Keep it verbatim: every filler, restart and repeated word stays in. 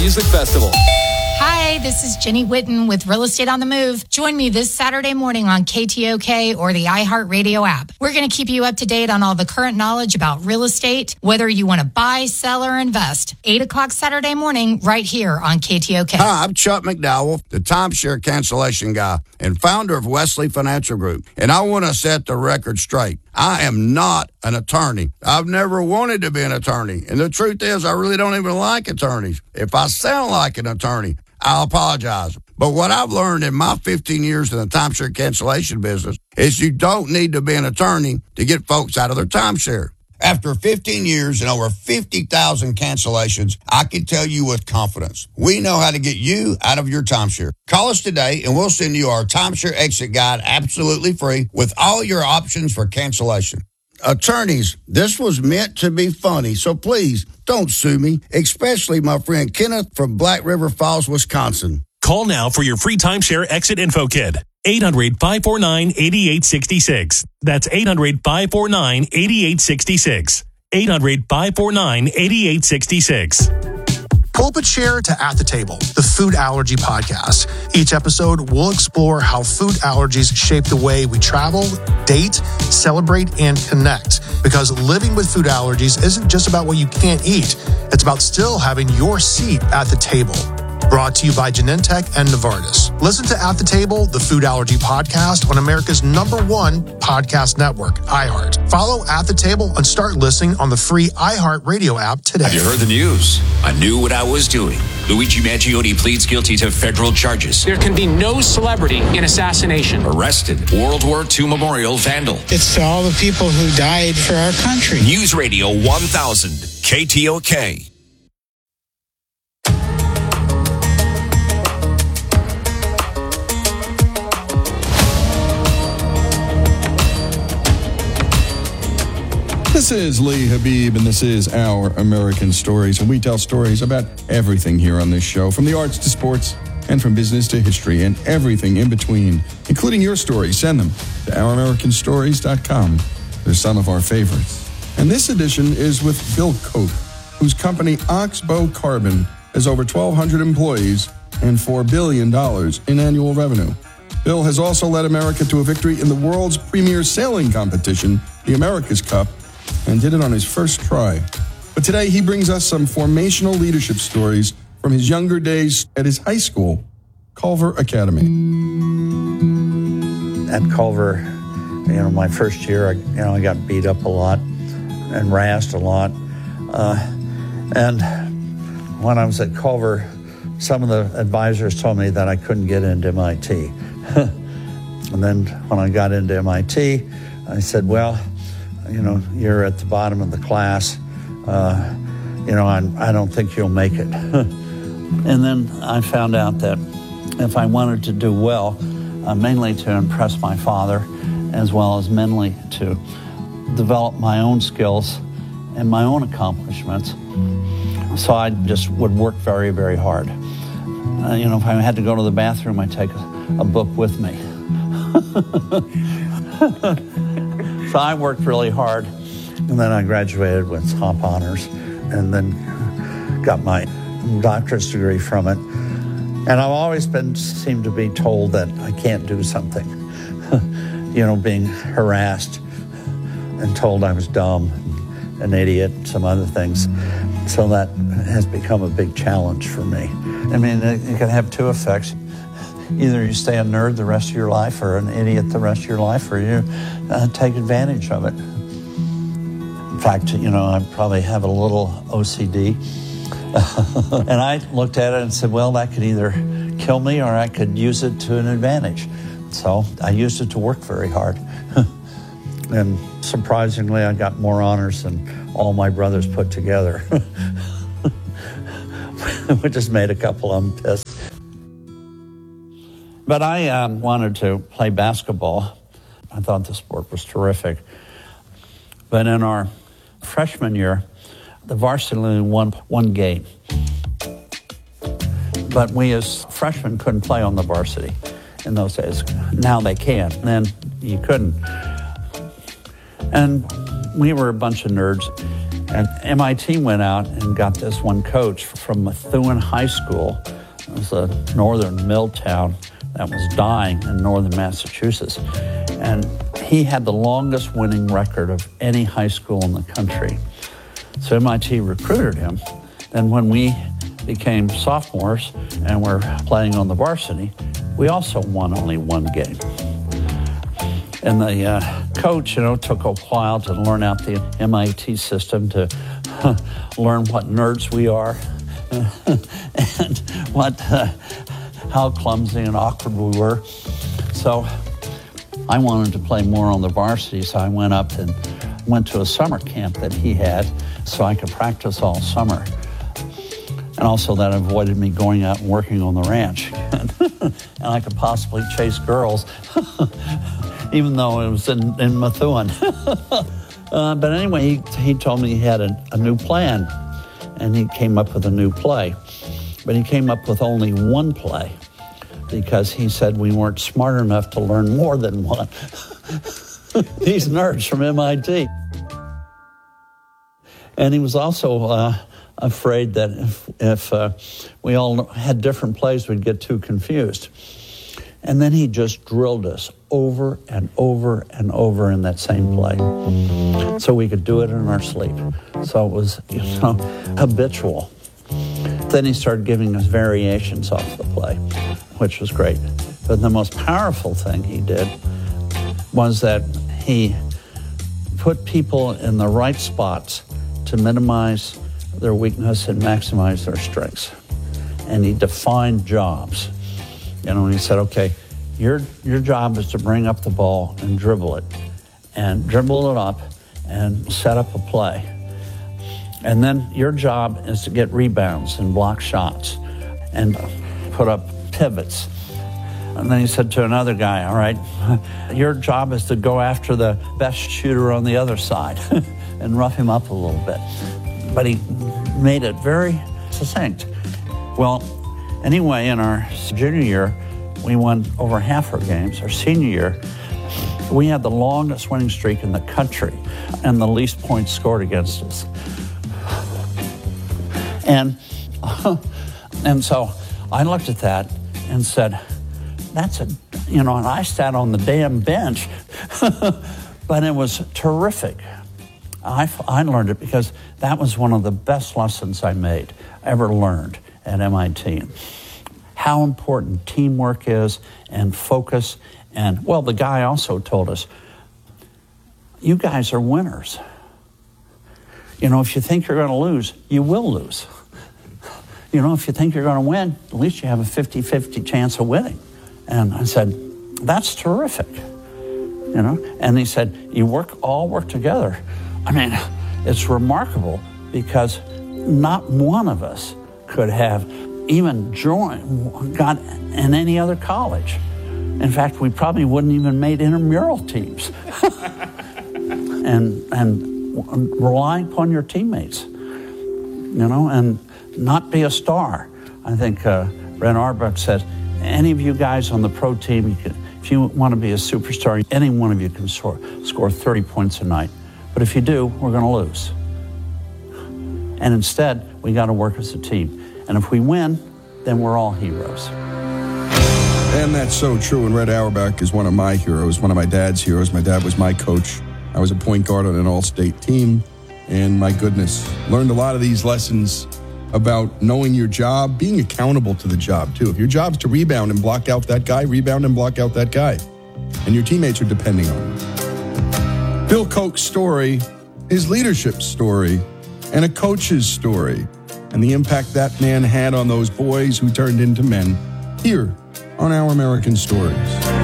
Music Festival. Hi, this is Jenny Whitten with Real Estate on the Move. Join me this Saturday morning on K T O K or the iHeartRadio app. We're going to keep you up to date on all the current knowledge about real estate, whether you want to buy, sell, or invest. eight o'clock Saturday morning, right here on K T O K. Hi, I'm Chuck McDowell, the timeshare cancellation guy and founder of Wesley Financial Group. And I want to set the record straight. I am not an attorney. I've never wanted to be an attorney. And the truth is, I really don't even like attorneys. If I sound like an attorney, I'll apologize. But what I've learned in my fifteen years in the timeshare cancellation business is you don't need to be an attorney to get folks out of their timeshare. After fifteen years and over fifty thousand cancellations, I can tell you with confidence, we know how to get you out of your timeshare. Call us today and we'll send you our timeshare exit guide absolutely free with all your options for cancellation. Attorneys, this was meant to be funny, so please don't sue me, especially my friend Kenneth from Black River Falls, Wisconsin. Call now for your free timeshare exit info kit. eight hundred, five four nine, eight eight six six. That's eight hundred, five four nine, eight eight six six. eight hundred, five four nine, eight eight six six. Pulpit Share to At the Table, the food allergy podcast. Each episode, we'll explore how food allergies shape the way we travel, date, celebrate, and connect. Because living with food allergies isn't just about what you can't eat. It's about still having your seat at the table. Brought to you by Genentech and Novartis. Listen to At the Table, the food allergy podcast on America's number one podcast network, iHeart. Follow At the Table and start listening on the free iHeart Radio app today. Have you heard the news? I knew what I was doing. Luigi Mangione pleads guilty to federal charges. There can be no celebrity in assassination. Arrested. World War Two memorial vandal. It's to all the people who died for our country. News Radio one thousand, K T O K. This is Lee Habib, and this is Our American Stories, and we tell stories about everything here on this show, from the arts to sports, and from business to history, and everything in between, including your stories. Send them to our american stories dot com. They're some of our favorites. And this edition is with Bill Koch, whose company Oxbow Carbon has over twelve hundred employees and four billion dollars in annual revenue. Bill has also led America to a victory in the world's premier sailing competition, the America's Cup, and did it on his first try. But today he brings us some formational leadership stories from his younger days at his high school, Culver Academy. At Culver, you know, my first year, I, you know, I got beat up a lot and razzed a lot. Uh, and when I was at Culver, some of the advisors told me that I couldn't get into M I T. And then when I got into M I T, I said, well, you know, you're at the bottom of the class. Uh, you know, I, I don't think you'll make it. And then I found out that if I wanted to do well, uh, mainly to impress my father, as well as mentally to develop my own skills and my own accomplishments. So I just would work very, very hard. Uh, you know, if I had to go to the bathroom, I'd take a, a book with me. So I worked really hard, and then I graduated with top honors, and then got my doctorate degree from it. And I've always been seemed to be told that I can't do something. You know, being harassed and told I was dumb, an idiot, some other things. So that has become a big challenge for me. I mean, it, it can have two effects. Either you stay a nerd the rest of your life or an idiot the rest of your life, or you uh, take advantage of it. In fact, you know, I probably have a little O C D. And I looked at it and said, well, that could either kill me or I could use it to an advantage. So I used it to work very hard. And surprisingly, I got more honors than all my brothers put together. Which just made a couple of them pissed. But I um, wanted to play basketball. I thought the sport was terrific. But in our freshman year, the varsity only won one game. But we as freshmen couldn't play on the varsity in those days. Now they can, and then you couldn't. And we were a bunch of nerds. And M I T went out and got this one coach from Methuen High School. It was a northern mill town that was dying in northern Massachusetts. And he had the longest winning record of any high school in the country. So M I T recruited him. And when we became sophomores and were playing on the varsity, we also won only one game. And the uh, coach, you know, took a while to learn out the M I T system, to uh, learn what nerds we are and what, uh, how clumsy and awkward we were. So I wanted to play more on the varsity, so I went up and went to a summer camp that he had so I could practice all summer. And also that avoided me going out and working on the ranch. And I could possibly chase girls, even though it was in, in Methuen. uh, but anyway, he, he told me he had a, a new plan, and he came up with a new play. But he came up with only one play because he said we weren't smart enough to learn more than one. These nerds from M I T. And he was also uh, afraid that if, if uh, we all had different plays, we'd get too confused. And then he just drilled us over and over and over in that same play, so we could do it in our sleep. So it was, you know, habitual. Then he started giving us variations off the play, which was great. But the most powerful thing he did was that he put people in the right spots to minimize their weakness and maximize their strengths. And he defined jobs. You know, and he said, okay, your your job is to bring up the ball and dribble it, and dribble it up and set up a play. And then your job is to get rebounds and block shots and put up pivots. And then he said to another guy, all right, your job is to go after the best shooter on the other side and rough him up a little bit. But he made it very succinct. Well, anyway, in our junior year, we won over half our games. Our senior year, we had the longest winning streak in the country and the least points scored against us. And, and so I looked at that and said, that's a, you know, and I sat on the damn bench, but it was terrific. I, I learned it because that was one of the best lessons I made, ever learned at M I T. How important teamwork is and focus. And, well, the guy also told us, you guys are winners. You know, if you think you're going to lose, you will lose. You know, if you think you're going to win, at least you have a fifty-fifty chance of winning. And I said, that's terrific. You know, and he said, you work, all work together. I mean, it's remarkable because not one of us could have even joined, got in any other college. In fact, we probably wouldn't even made intramural teams. and and relying upon your teammates, you know, and not be a star. I think uh, Ren Auerbach said, any of you guys on the pro team, you can, if you want to be a superstar, any one of you can score, score thirty points a night. But if you do, we're going to lose. And instead, we got to work as a team. And if we win, then we're all heroes. And that's so true. And Red Auerbach is one of my heroes, one of my dad's heroes. My dad was my coach. I was a point guard on an all-state team. And my goodness, learned a lot of these lessons about knowing your job, being accountable to the job, too. If your job's to rebound and block out that guy, rebound and block out that guy. And your teammates are depending on you. Bill Koch's story, his leadership story, and a coach's story, and the impact that man had on those boys who turned into men here on Our American Stories.